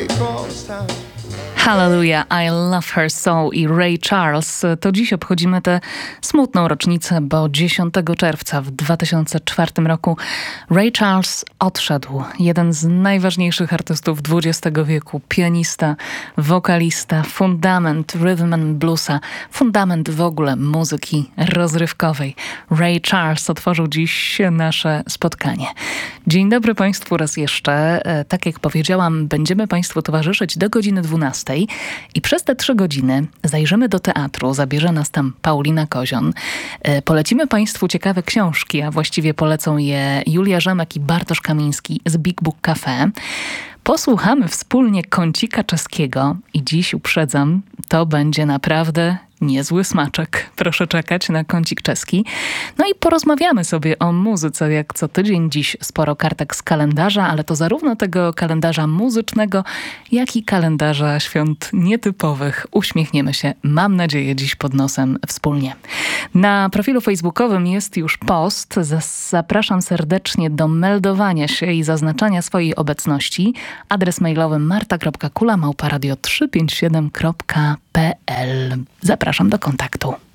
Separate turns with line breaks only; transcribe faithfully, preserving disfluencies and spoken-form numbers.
Hallelujah, I Love Her So i Ray Charles. To dziś obchodzimy tę smutną rocznicę, bo dziesiątego czerwca w dwa tysiące czwartym roku Ray Charles odszedł. Jeden z najważniejszych artystów dwudziestego wieku. Pianista, wokalista, fundament rhythm and bluesa, fundament w ogóle muzyki rozrywkowej. Ray Charles otworzył dziś nasze spotkanie. Dzień dobry Państwu raz jeszcze. Tak jak powiedziałam, będziemy Państwu towarzyszyć do godziny dwunastej. I przez te trzy godziny zajrzymy do teatru, zabierze nas tam Paulina Kozion. Polecimy Państwu ciekawe książki, a właściwie polecą je Julia Rzemek i Bartosz Kamiński z Big Book Cafe. Posłuchamy wspólnie kącika czeskiego i dziś uprzedzam, to będzie naprawdę niezły smaczek. Proszę czekać na kącik czeski. No i porozmawiamy sobie o muzyce, jak co tydzień. Dziś sporo kartek z kalendarza, ale to zarówno tego kalendarza muzycznego, jak i kalendarza świąt nietypowych. Uśmiechniemy się, mam nadzieję, dziś pod nosem wspólnie. Na profilu facebookowym jest już post. Zapraszam serdecznie do meldowania się i zaznaczania swojej obecności. Adres mailowy marta kropka kula małpa radio trzysta pięćdziesiąt siedem kropka p l. Zapraszam do kontaktu.